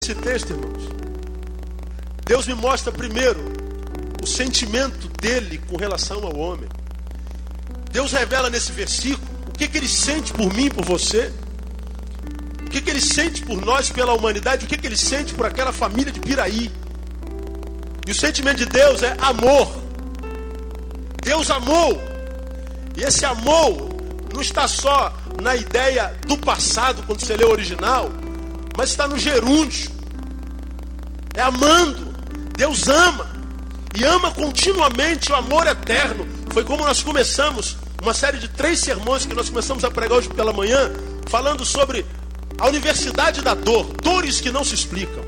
Esse texto, irmãos, Deus me mostra primeiro o sentimento dele com relação ao homem. Deus revela nesse versículo o que ele sente por mim, por você, o que ele sente por nós, pela humanidade, o que ele sente por aquela família de Piraí. E o sentimento de Deus é amor. Deus amou. E esse amor não está só na ideia do passado, quando você lê o original, mas está no gerúndio. É amando. Deus ama. E ama continuamente, o amor eterno. Foi como nós começamos uma série de 3 sermões que nós começamos a pregar hoje pela manhã, falando sobre a universidade da dor, dores que não se explicam.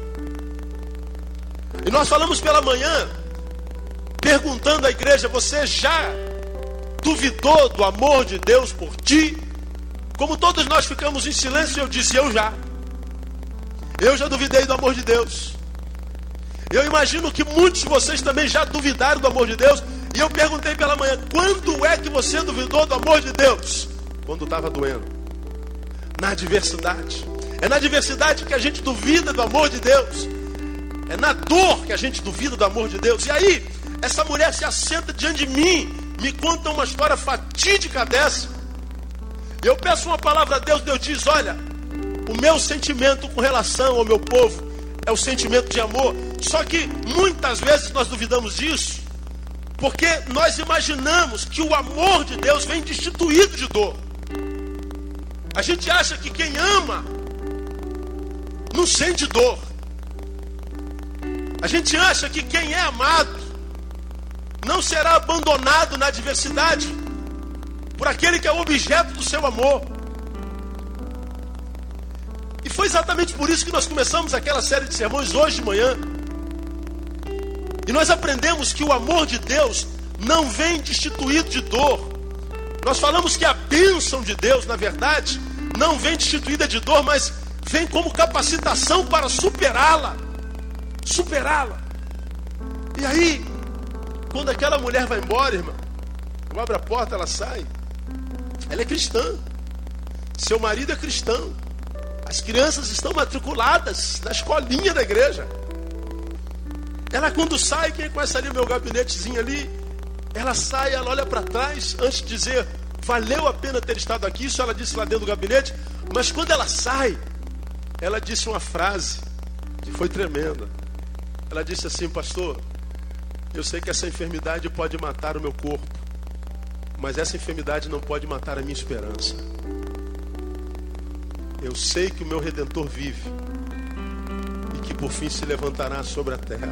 E nós falamos pela manhã, perguntando à igreja: você já duvidou do amor de Deus por ti? Como todos nós ficamos em silêncio, eu disse: eu já duvidei do amor de Deus. Eu imagino que muitos de vocês também já duvidaram do amor de Deus. E eu perguntei pela manhã: quando é que você duvidou do amor de Deus? Quando estava doendo. Na adversidade. É na adversidade que a gente duvida do amor de Deus. É na dor que a gente duvida do amor de Deus. E aí, essa mulher se assenta diante de mim, me conta uma história fatídica dessa. Eu peço uma palavra a Deus, Deus diz: olha, o meu sentimento com relação ao meu povo é o sentimento de amor. Só que muitas vezes nós duvidamos disso, porque nós imaginamos que o amor de Deus vem destituído de dor. A gente acha que quem ama não sente dor. A gente acha que quem é amado não será abandonado na adversidade por aquele que é o objeto do seu amor. E foi exatamente por isso que nós começamos aquela série de sermões hoje de manhã. E nós aprendemos que o amor de Deus não vem destituído de dor. Nós falamos que a bênção de Deus, na verdade, não vem destituída de dor, mas vem como capacitação para superá-la. Superá-la. E aí, quando aquela mulher vai embora, irmão, eu abro a porta, ela sai. Ela é cristã. Seu marido é cristão. As crianças estão matriculadas na escolinha da igreja. Ela, quando sai, quem conhece ali o meu gabinetezinho ali, ela sai, ela olha para trás, antes de dizer: valeu a pena ter estado aqui. Isso ela disse lá dentro do gabinete. Mas quando ela sai, ela disse uma frase que foi tremenda. Ela disse assim: pastor, eu sei que essa enfermidade pode matar o meu corpo, mas essa enfermidade não pode matar a minha esperança. Eu sei que o meu Redentor vive e que por fim se levantará sobre a terra.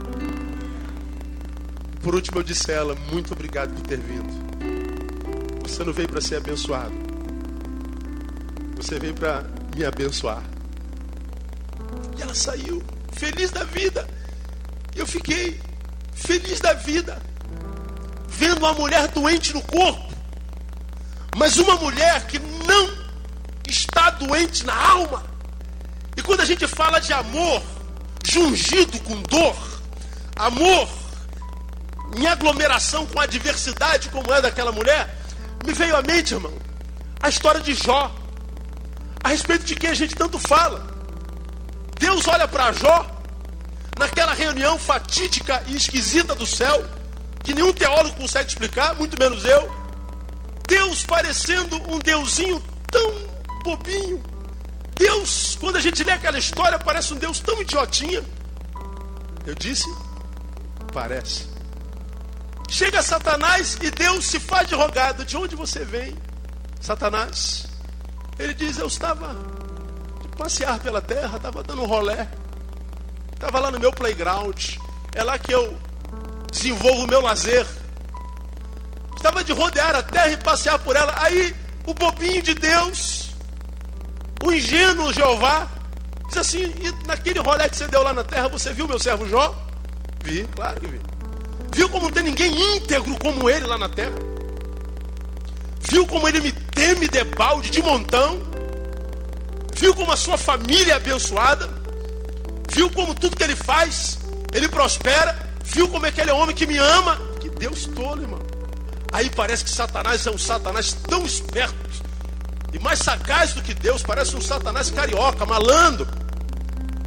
Por último eu disse a ela: muito obrigado por ter vindo. Você não veio para ser abençoado, você veio para me abençoar. E ela saiu feliz da vida. Eu fiquei feliz da vida vendo uma mulher doente no corpo, mas uma mulher que não está doente na alma. E quando a gente fala de amor jungido com dor, amor em aglomeração com a adversidade, como é daquela mulher, me veio à mente, irmão, a história de Jó, a respeito de quem a gente tanto fala. Deus olha para Jó naquela reunião fatídica e esquisita do céu, que nenhum teólogo consegue explicar, muito menos eu. Deus parecendo um deusinho tão bobinho. Deus, quando a gente lê aquela história, parece um Deus tão idiotinha. Eu disse: parece. Chega Satanás e Deus se faz de rogado. De onde você vem, Satanás? Ele diz: eu estava de passear pela terra, estava dando um rolé, estava lá no meu playground, é lá que eu desenvolvo o meu lazer. Estava de rodear a terra e passear por ela. Aí o bobinho de Deus, o ingênuo Jeová, diz assim: e naquele rolé que você deu lá na terra, você viu meu servo Jó? Vi, claro que vi. Viu como não tem ninguém íntegro como ele lá na terra? Viu como ele me teme debalde, de montão? Viu como a sua família é abençoada? Viu como tudo que ele faz, ele prospera? Viu como é que ele é homem que me ama? Que Deus tolo, irmão. Aí parece que Satanás é um Satanás tão esperto e mais sagaz do que Deus. Parece um Satanás carioca, malandro.